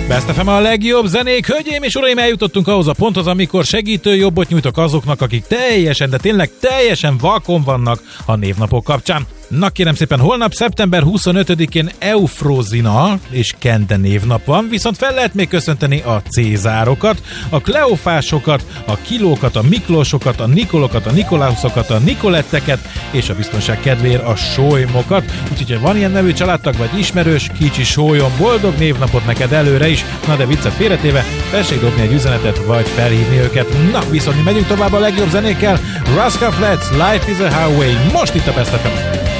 Best FM a legjobb zenék, hölgyeim és uraim, eljutottunk ahhoz a ponthoz, amikor segítő jobbot nyújtok azoknak, akik teljesen, de tényleg teljesen vakon vannak a névnapok kapcsán. Na kérem szépen, holnap szeptember 25-én Eufrózina és Kende névnap van, viszont fel lehet még köszönteni a Cézárokat, a Kleofásokat, a Kilókat, a Miklósokat, a Nikolokat, a Nikolausokat, a Nikoletteket és a biztonság kedvéért a Sólymokat. Úgyhogy ha van ilyen nevű családtag vagy ismerős, kicsi sólyom, boldog névnapot neked előre is. Na de viccet félretéve, tessék dobni egy üzenetet vagy felhívni őket. Na viszont mi megyünk tovább a legjobb zenékkel. Rascal Flatts, Life is a Highway, most itt a Best FM.